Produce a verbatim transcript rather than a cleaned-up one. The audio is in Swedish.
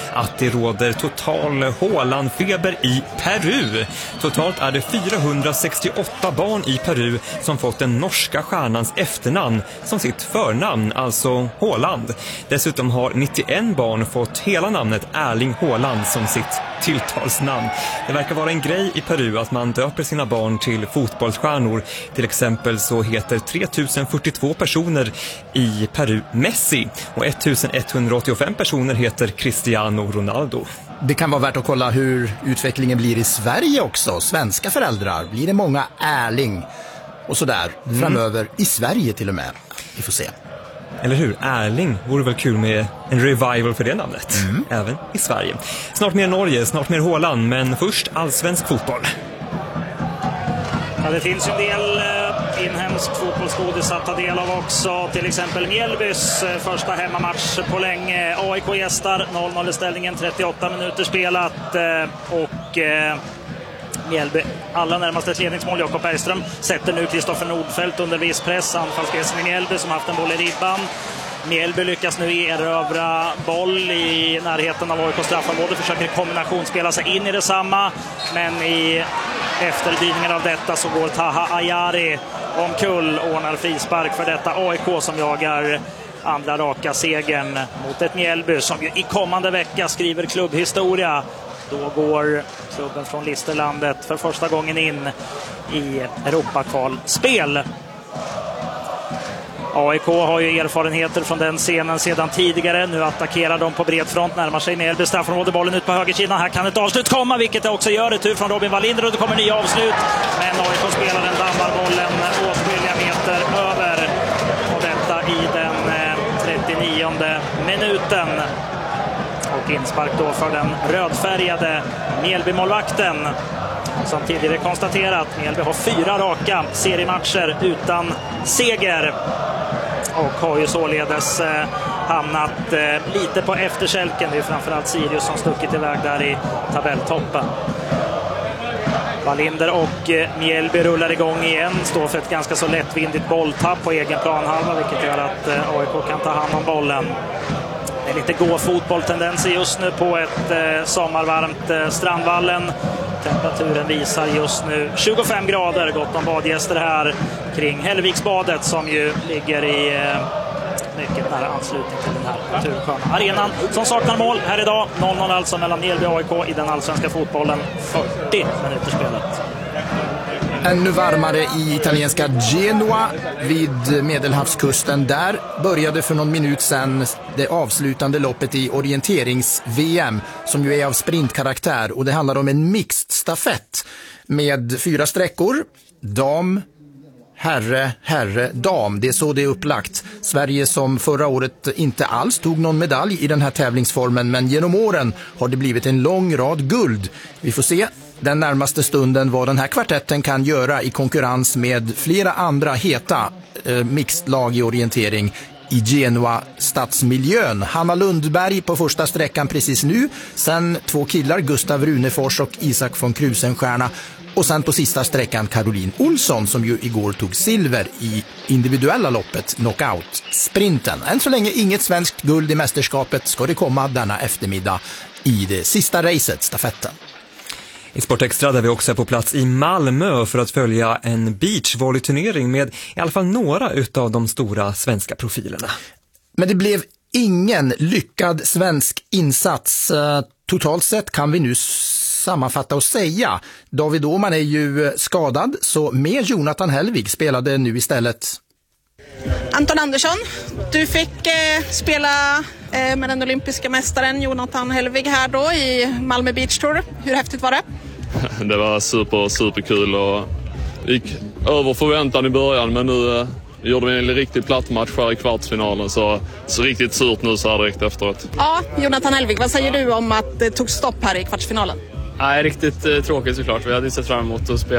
att det råder total Haaland-feber i Peru. Totalt är det fyrahundrasextioåtta barn i Peru som fått den norska stjärnans efternamn som sitt förnamn, alltså Haaland. Dessutom har nittioett barn fått hela namnet Erling Haaland som sitt tilltalsnamn. Det verkar vara en grej i Peru att man döper sina barn till fotbollsstjärnor. Till exempel så heter tre tusen fyrtiotvå personer i Peru Messi och ettusenetthundraåttiofem personer heter Cristiano Ronaldo. Det kan vara värt att kolla hur utvecklingen blir i Sverige också. Svenska föräldrar, blir det många Erling och sådär mm. framöver i Sverige till och med. Vi får se. Eller hur? Erling vore väl kul med en revival för det namnet. Mm. Även i Sverige. Snart mer Norge, snart mer Haaland, men först allsvensk fotboll. Ja, det finns ju en del eh, inhemsk fotbollsgodis att ta del av också. Till exempel Mjällbys eh, första hemmamatch på länge. A I K gästar, noll noll i ställningen, trettioåtta minuter spelat. Eh, och... Eh, Mjällby allra närmaste ledningsmål. Jakob Bergström sätter nu Kristoffer Nordfeldt under viss press. Anfallsspelsen i Mjällby som haft en boll i ribban. Mjällby lyckas nu erövra boll i närheten av A I K straffområde. Försöker kombinationsspela sig in i detsamma. Men i efterdyningen av detta så går Taha Ayari omkull. Ordnar frispark för detta A I K som jagar andra raka segern mot ett Mjällby som ju i kommande vecka skriver klubbhistoria. Då går klubben från Listerlandet för första gången in i Europakvalspel. A I K har ju erfarenheter från den scenen sedan tidigare. Nu attackerar de på bred front, närmar sig Mjällby straffområde, bollen ut på högersidan. Här kan ett avslut komma, vilket det också gör. Tur från Robin Wallinder och det kommer nya avslut. Men A I K spelar den dammar bollen åtskilliga meter över. Och detta i den trettionionde minuten. Och inspark då för den rödfärgade Mjällby-målvakten. Som tidigare konstaterat, Mjällby har fyra raka seriematcher utan seger. Och har ju således eh, hamnat eh, lite på efterkälken. Det är framförallt Sirius som stuckit iväg där i tabelltoppen. Wallinder och eh, Mjällby rullar igång igen. Står för ett ganska så lättvindigt bolltapp på egen planhalva, vilket gör att eh, A I K kan ta hand om bollen. Det är lite gå-fotbolltendenser just nu på ett eh, sommarvarmt eh, Strandvallen. Temperaturen visar just nu tjugofem grader, gott om badgäster här kring Hällviksbadet som ju ligger i eh, mycket nära anslutning till den här natursköna arenan som saknar mål här idag. noll noll alltså mellan Mjällby och A I K i den allsvenska fotbollen. fyrtio minuter spelet. Ännu varmare i italienska Genoa vid Medelhavskusten. Där började för någon minut sedan det avslutande loppet i orienterings-V M som ju är av sprintkaraktär, och det handlar om en mixed stafett med fyra sträckor. Dam, herre, herre, dam. Det är så det är upplagt. Sverige som förra året inte alls tog någon medalj i den här tävlingsformen, men genom åren har det blivit en lång rad guld. Vi får se den närmaste stunden vad den här kvartetten kan göra i konkurrens med flera andra heta eh, mixed-lag i orientering i Genoa stadsmiljön. Hanna Lundberg på första sträckan precis nu. Sen två killar, Gustav Runefors och Isak von Krusenstjerna. Och sen på sista sträckan Caroline Olsson som ju igår tog silver i individuella loppet knockout-sprinten. Än så länge inget svenskt guld i mästerskapet ska det komma denna eftermiddag i det sista racet, stafetten. I Sportextra där vi också är på plats i Malmö för att följa en beachvolleyturnering med i alla fall några utav de stora svenska profilerna. Men det blev ingen lyckad svensk insats. Totalt sett kan vi nu sammanfatta och säga. David Åhman är ju skadad, så med Jonathan Hellvig spelade nu istället Anton Andersson. Du fick eh, spela eh, med den olympiska mästaren Jonathan Hellvig här då i Malmö Beach Tour. Hur häftigt var det? Det var super, superkul och gick över förväntan i början, men nu eh, gjorde vi en riktigt platt match här i kvartsfinalen, så, så riktigt surt nu så här direkt efteråt. Ja, Jonathan Hellvig, vad säger du om att det tog stopp här i kvartsfinalen? Nej, riktigt eh, tråkigt såklart. Vi hade sett fram emot att spela